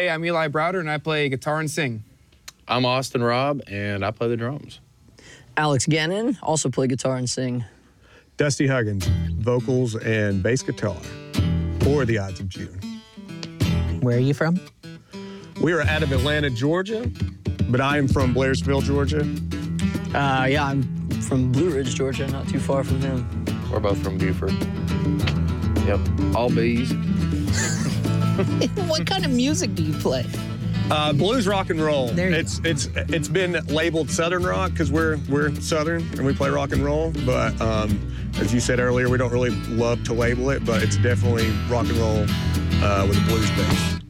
Hey, I'm Eli Browder, and I play guitar and sing. I'm Austin Robb, and I play the drums. Alex Gannon, also play guitar and sing. Dusty Huggins, vocals and bass guitar for The Ides of June. Where are you from? We are out of Atlanta, Georgia, but I am from Blairsville, Georgia. Yeah, I'm from Blue Ridge, Georgia, not too far from him. We're both from Buford. Yep, all bees. What kind of music do you play? Blues rock and roll. There you It's been labeled Southern rock because we're Southern and we play rock and roll. But as you said earlier, we don't really love to label it, but it's definitely rock and roll with a blues base.